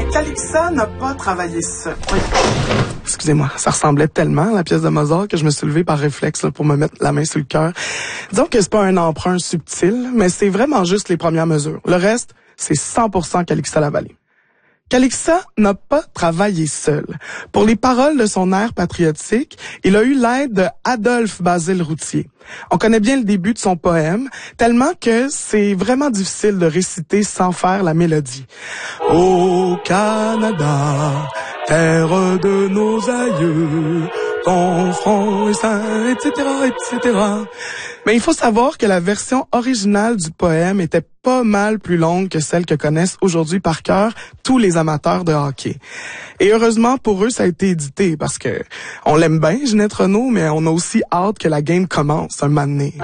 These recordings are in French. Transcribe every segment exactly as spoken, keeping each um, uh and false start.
Calixa n'a pas travaillé seul. Oui. Excusez-moi, ça ressemblait tellement à la pièce de Mozart que je me suis levé par réflexe là, pour me mettre la main sur le cœur. Disons que c'est pas un emprunt subtil, mais c'est vraiment juste les premières mesures. Le reste, c'est cent pour cent Calixa Lavallée. Calixa n'a pas travaillé seul. Pour les paroles de son air patriotique, il a eu l'aide de Adolphe Basile Routier. On connaît bien le début de son poème, tellement que c'est vraiment difficile de réciter sans faire la mélodie. Au Canada, terre de nos aïeux, ton front est saint, et cetera, et cetera. Mais il faut savoir que la version originale du poème était pas mal plus longue que celle que connaissent aujourd'hui par cœur tous les amateurs de hockey. Et heureusement pour eux, ça a été édité parce que on l'aime bien, Ginette Renault, mais on a aussi hâte que la game commence un moment donné.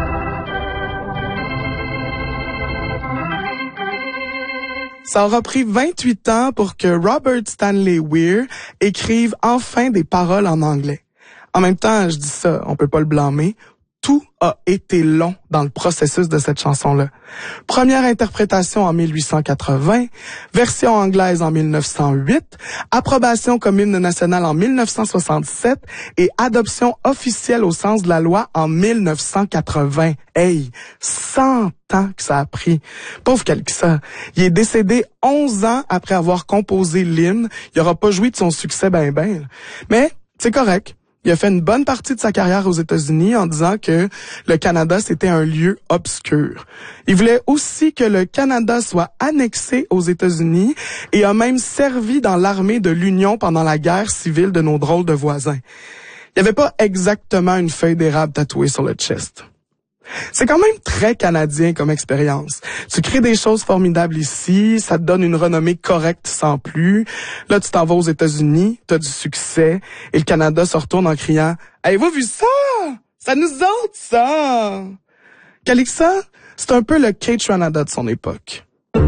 Ça aura pris vingt-huit ans pour que Robert Stanley Weir écrive enfin des paroles en anglais. En même temps, je dis ça, on peut pas le blâmer. Tout a été long dans le processus de cette chanson-là. Première interprétation en mille huit cent quatre-vingts, version anglaise en mille neuf cent huit, approbation comme hymne national en mille neuf cent soixante-sept et adoption officielle au sens de la loi en mille neuf cent quatre-vingts. Hey, cent ans que ça a pris. Pauvre Calixa, il est décédé onze ans après avoir composé l'hymne. Il aura pas joui de son succès ben ben. Mais c'est correct. Il a fait une bonne partie de sa carrière aux États-Unis en disant que le Canada, c'était un lieu obscur. Il voulait aussi que le Canada soit annexé aux États-Unis et a même servi dans l'armée de l'Union pendant la guerre civile de nos drôles de voisins. Il n'y avait pas exactement une feuille d'érable tatouée sur le chest. C'est quand même très canadien comme expérience. Tu crées des choses formidables ici, ça te donne une renommée correcte sans plus. Là, tu t'en vas aux États-Unis, t'as du succès, et le Canada se retourne en criant « Avez-vous vu ça? Ça nous autres, ça! » Calixa, c'est un peu le Kate Ranada de son époque.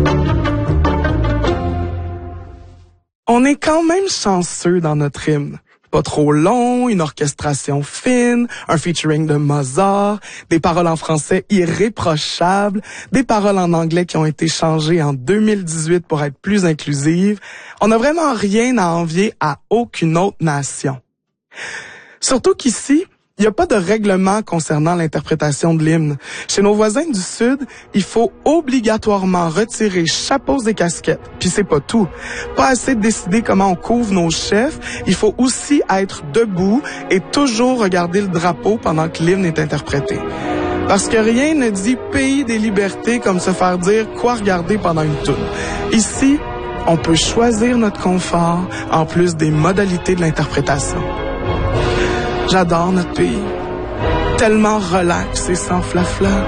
On est quand même chanceux dans notre hymne. Pas trop long, une orchestration fine, un featuring de Mozart, des paroles en français irréprochables, des paroles en anglais qui ont été changées en deux mille dix-huit pour être plus inclusives. On n'a vraiment rien à envier à aucune autre nation. Surtout qu'ici, il n'y a pas de règlement concernant l'interprétation de l'hymne. Chez nos voisins du Sud, il faut obligatoirement retirer chapeaux et casquettes. Puis c'est pas tout. Pas assez de décider comment on couvre nos chefs, il faut aussi être debout et toujours regarder le drapeau pendant que l'hymne est interprété. Parce que rien ne dit pays des libertés comme se faire dire quoi regarder pendant une toune. Ici, on peut choisir notre confort en plus des modalités de l'interprétation. J'adore notre pays. Tellement relax et sans flafla.